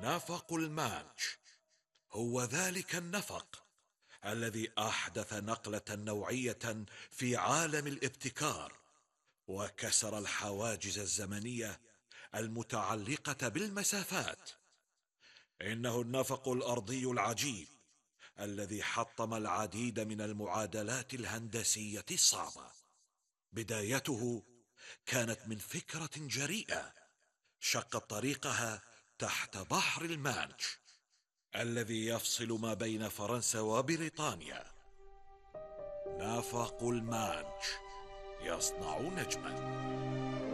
نفق المانش هو ذلك النفق الذي أحدث نقلة نوعية في عالم الابتكار، وكسر الحواجز الزمنية المتعلقة بالمسافات. إنه النفق الأرضي العجيب الذي حطم العديد من المعادلات الهندسية الصعبة. بدايته كانت من فكرة جريئة شقت طريقها تحت بحر المانش الذي يفصل ما بين فرنسا وبريطانيا. نفق المانش يصنع نجما.